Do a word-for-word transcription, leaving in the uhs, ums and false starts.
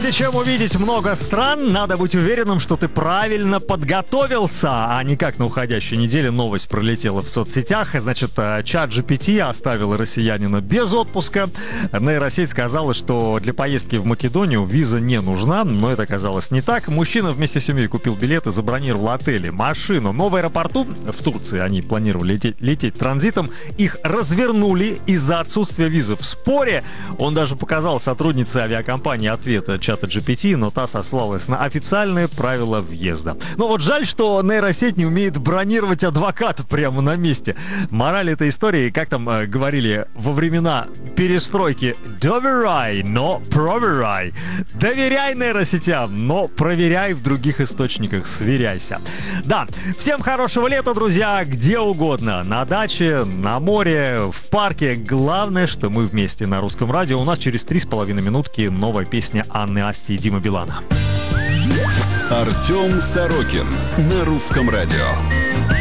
Прежде чем увидеть много стран, надо быть уверенным, что ты правильно подготовился, а не как на уходящей неделе новость пролетела в соцсетях. Значит, чат джи пи ти оставил россиянина без отпуска. Нейросеть сказала, что для поездки в Македонию виза не нужна, но это оказалось не так. Мужчина вместе с семьей купил билеты, забронировал отели, машину. Но в аэропорту в Турции они планировали лететь, лететь транзитом. Их развернули из-за отсутствия визы. В споре он даже показал сотруднице авиакомпании ответа чата джи пи ти, но та сослалась на официальные правила въезда. Но вот жаль, что нейросеть не умеет бронировать адвоката прямо на месте. Мораль этой истории, как там э, говорили во времена перестройки: доверяй, но проверяй. Доверяй нейросетям, но проверяй в других источниках, сверяйся. Да, всем хорошего лета, друзья, где угодно. На даче, на море, в парке. Главное, что мы вместе на Русском радио. У нас через три с половиной минутки новая песня Анны Асти и Димы Билана. Артем Сорокин на Русском радио.